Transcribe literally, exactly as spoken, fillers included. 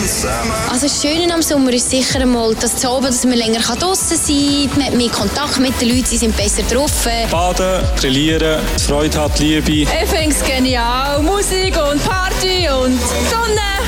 zusammen. Also das Schöne am Sommer ist sicher einmal, dass, zu oben, dass man länger draussen sein kann, man hat mehr Kontakt mit den Leuten, sie sind besser drauf. Baden, grillieren, Freude hat, Liebe. Ich finde es genial. Musik und Party und Sonne.